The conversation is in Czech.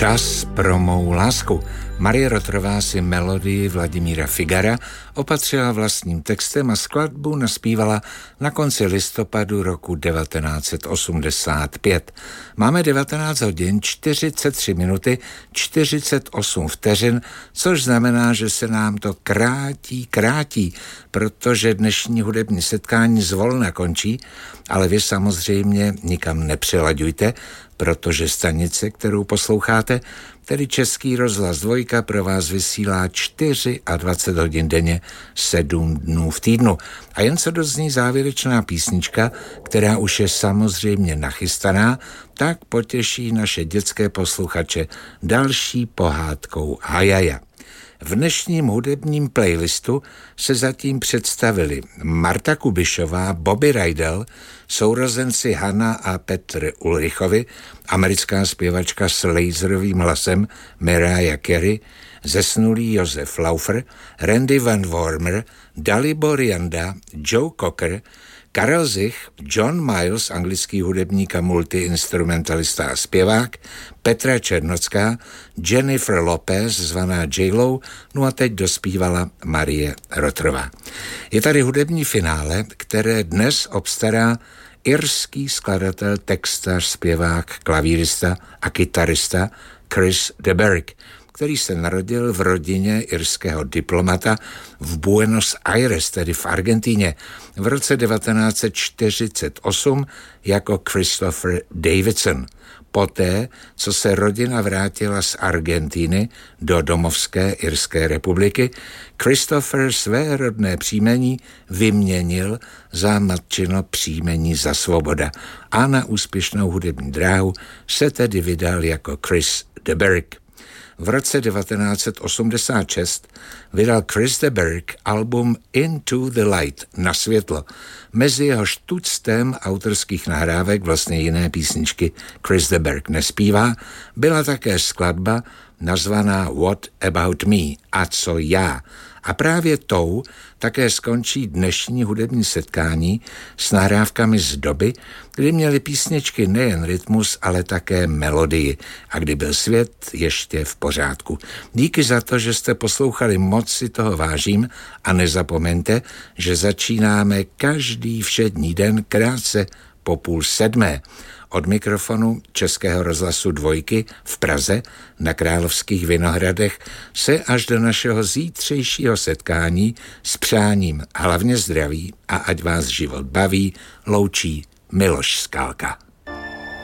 Čas pro mou lásku. Marie Rotrová si melodii Vladimíra Figara opatřila vlastním textem a skladbu naspívala na konci listopadu roku 1985. Máme 19 hodin, 43 minuty, 48 vteřin, což znamená, že se nám to krátí, protože dnešní hudební setkání zvolna končí, ale vy samozřejmě nikam nepřelaďujte, protože stanice, kterou posloucháte, tedy Český rozhlas 2, pro vás vysílá 24 hodin denně, 7 dnů v týdnu. A jen se dozní závěrečná písnička, která už je samozřejmě nachystaná, tak potěší naše dětské posluchače další pohádkou Hajaja. V dnešním hudebním playlistu se zatím představili Marta Kubišová, Bobby Rydell, sourozenci Hanna a Petr Ulrichovi, americká zpěvačka s laserovým hlasem Mariah Carey, zesnulý Josef Laufer, Randy Van Wormer, Dalibor Janda, Joe Cocker, Karel Zich, John Miles, anglický hudebník a multiinstrumentalista a zpěvák, Petra Černocká, Jennifer Lopez, zvaná J-Lo, no a teď dospívala Marie Rotrová. Je tady hudební finále, které dnes obstará irský skladatel, textař, zpěvák, klavírista a kytarista Chris de Burgh, který se narodil v rodině irského diplomata v Buenos Aires, tedy v Argentíně, v roce 1948 jako Christopher Davidson. Poté, co se rodina vrátila z Argentiny do domovské Irské republiky, Christopher své rodné příjmení vyměnil za matčino příjmení Za Svoboda a na úspěšnou hudební dráhu se tedy vydal jako Chris de Burgh. V roce 1986 vydal Chris de Burgh album Into the Light, Na světlo. Mezi jehož tuctem autorských nahrávek, vlastně jiné písničky Chris de Burgh nespívá, byla také skladba nazvaná What About Me, a co já. A právě tou také skončí dnešní hudební setkání s nahrávkami z doby, kdy měly písničky nejen rytmus, ale také melodii a kdy byl svět ještě v pořádku. Díky za to, že jste poslouchali, moc si toho vážím a nezapomeňte, že začínáme každý všední den krátce po 6:30. Od mikrofonu Českého rozhlasu 2 v Praze na Královských Vinohradech se až do našeho zítřejšího setkání s přáním hlavně zdraví a ať vás život baví, loučí Miloš Skálka.